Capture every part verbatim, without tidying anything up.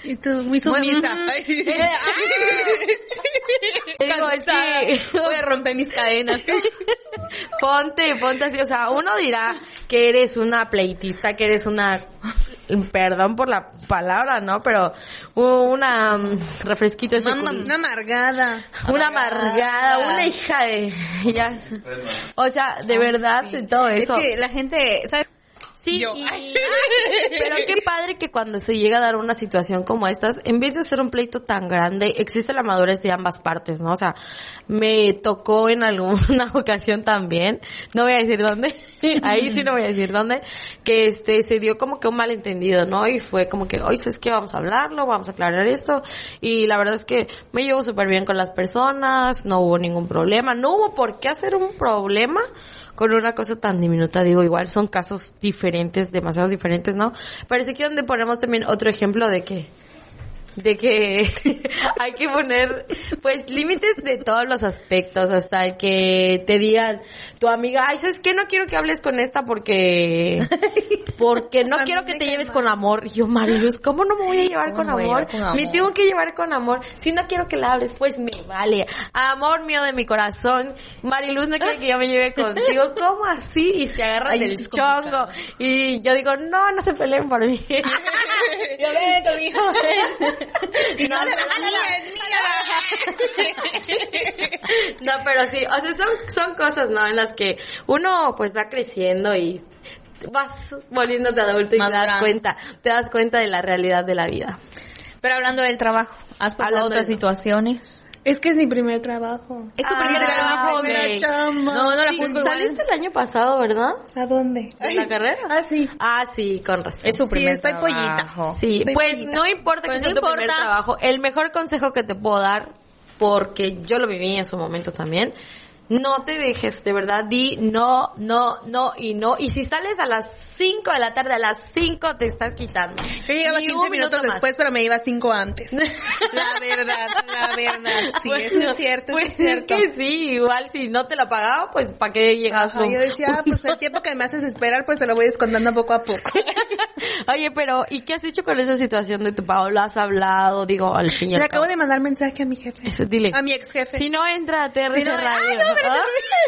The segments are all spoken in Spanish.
Y tú muy sumisa. Digo, sí, voy a romper mis cadenas. Ponte, ponte así, o sea, uno dirá que eres una pleitista, que eres una, perdón por la palabra, ¿no? Pero una um, refresquito ese. Una, una amargada. Una amargada, una hija de, ya. O sea, de verdad, de todo eso. Es que la gente, ¿sabes? Sí, y, pero qué padre que cuando se llega a dar una situación como estas, en vez de ser un pleito tan grande, existe la madurez de ambas partes, ¿no? O sea, me tocó en alguna ocasión también, no voy a decir dónde, ahí sí no voy a decir dónde, que este se dio como que un malentendido, ¿no? Y fue como que, oye, ¿sabes qué? Vamos a hablarlo, vamos a aclarar esto, y la verdad es que me llevo súper bien con las personas, no hubo ningún problema, no hubo por qué hacer un problema con una cosa tan diminuta. Digo, igual son casos diferentes, demasiados diferentes, ¿no? Parece que donde ponemos también otro ejemplo de que de que hay que poner pues límites de todos los aspectos, hasta el que te digan tu amiga, ay, ¿sabes qué? No quiero que hables con esta porque porque no quiero que te lleves con amor. Y yo, Mariluz, ¿cómo no me voy a llevar con amor? con amor? Me tengo que llevar con amor. Si no quiero que la hables, pues me vale. Amor mío de mi corazón, Mariluz no quiere que yo me lleve contigo. ¿Cómo así? Y se agarran del chongo. Y yo digo, no, no se peleen por mí. Yo ven conmigo. Y no, no, no, no, pero sí, o sea, son, son cosas, ¿no? En las que uno pues va creciendo y vas volviéndote adulto y te das cuenta, te das cuenta de la realidad de la vida. Pero hablando del trabajo, ¿has pasado otras situaciones? Es que es mi primer trabajo. Es tu ah, primer trabajo, okay. No, no la juzgo igual. Saliste el año pasado, ¿verdad? ¿A dónde? ¿En la carrera? Ah, sí. Ah, sí, con razón. Es su primer sí, estoy trabajo. Pollita. Sí, estoy pues pollita. no importa pues que no sea tu importa. primer trabajo. El mejor consejo que te puedo dar, porque yo lo viví en su momento también, no te dejes, de verdad, di no, no, no y no. Y si sales a las cinco de la tarde, a las cinco te estás quitando. Yo llegaba Ni quince un minutos minuto después, pero me iba cinco antes. La verdad, la verdad. Sí, Bueno, eso es cierto, pues es cierto. Es que sí, igual si no te lo pagaba, pues ¿para qué llegas? Ajá, yo decía, ah, pues el tiempo que me haces esperar, pues te lo voy descontando poco a poco. Oye, pero ¿y qué has hecho con esa situación de tu pago? ¿Lo has hablado? Digo, al fin y al Le cabo. acabo de mandar mensaje a mi jefe. Eso, dile. A mi ex jefe. Si no entra a T R C Si no- Radio. ¡Ay, no, pero- ¿Ah?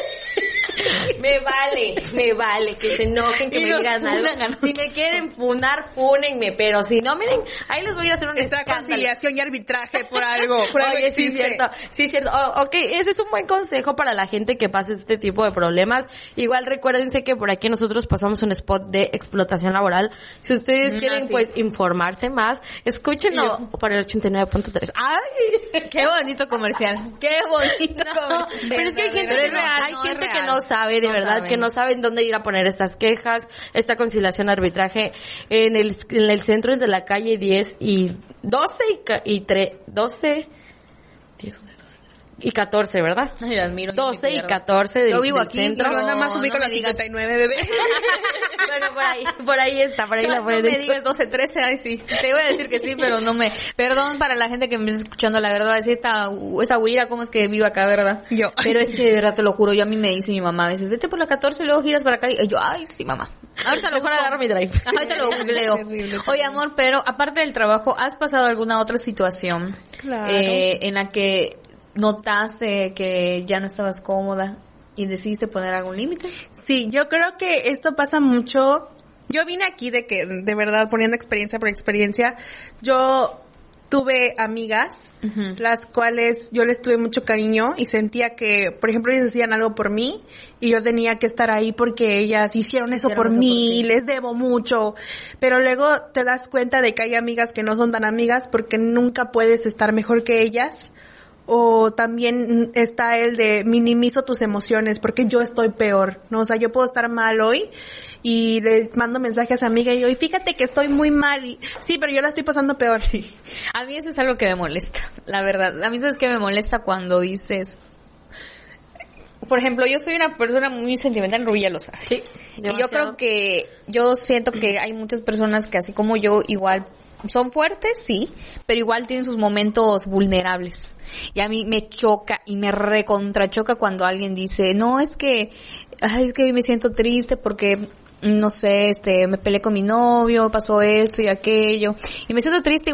Me vale, me vale que se enojen, que Y me nos digan algo. funan. Si me quieren funar, fúnenme, pero si no, miren, ahí les voy a hacer un Esta escándalo. conciliación y arbitraje por algo. Por algo Oye, sí, existe. cierto, sí, cierto. Oh, ok, ese es un buen consejo para la gente que pasa este tipo de problemas. Igual recuérdense que por aquí nosotros pasamos un spot de explotación laboral. Si ustedes Mm, quieren, ah, sí. pues, informarse más, escúchenlo por el ochenta y nueve punto tres. ¡Ay! Qué bonito comercial. Qué bonito comercial. Pero es que hay gente, Pero que es no, real, hay no, gente es que real. no sabe, de No verdad, saben. que no saben dónde ir a poner estas quejas, esta conciliación arbitraje en el, en el centro entre la calle diez y doce y, ca- y tre, doce, diez, once, doce y catorce, ¿verdad? Ay, las miro, doce me y pierdo. catorce del, Yo vivo del aquí, centro. Yo nada más No, ubico no la me digas. cincuenta y nueve, bebé. Bueno, por ahí, por ahí está, por ahí la No pueden me digas doce, trece, ay sí. Te voy a decir que sí, pero no me... Perdón para la gente que me está escuchando, la verdad, es esta, esa huira, ¿cómo es que vivo acá, verdad? Yo. Pero es que de verdad te lo juro, yo a mí me dice mi mamá, me dice, vete por la catorce y luego giras para acá. Y yo, ay, sí, mamá. Ahorita lo Mejor busco. agarro mi drive. Ajá, ahorita lo googleo. Terrible, Oye, amor, pero aparte del trabajo, ¿has pasado alguna otra situación Claro. eh, en la que notaste que ya no estabas cómoda y decidiste poner algún límite? Sí, yo creo que esto pasa mucho. Yo vine aquí de que, de verdad, poniendo experiencia por experiencia, yo tuve amigas, Uh-huh. las cuales yo les tuve mucho cariño y sentía que, por ejemplo, ellas hacían algo por mí y yo tenía que estar ahí porque ellas hicieron eso Hicieron por eso mí, por ti. les debo mucho. Pero luego te das cuenta de que hay amigas que no son tan amigas porque nunca puedes estar mejor que ellas. O también está el de minimizo tus emociones porque yo estoy peor, ¿no? O sea, yo puedo estar mal hoy y le mando mensajes a esa amiga y yo, y fíjate que estoy muy mal. Y, sí, pero yo la estoy pasando peor. Sí. A mí eso es algo que me molesta, la verdad. A mí eso es que me molesta cuando dices... Por ejemplo, yo soy una persona muy sentimental, Rubí ya lo sabe. Sí, Y yo demasiado. creo que, yo siento que hay muchas personas que así como yo, igual son fuertes, sí, pero igual tienen sus momentos vulnerables. Y a mí me choca y me recontrachoca cuando alguien dice, no, es que, ay, es que me siento triste porque, no sé, este, me peleé con mi novio, pasó esto y aquello. Y me siento triste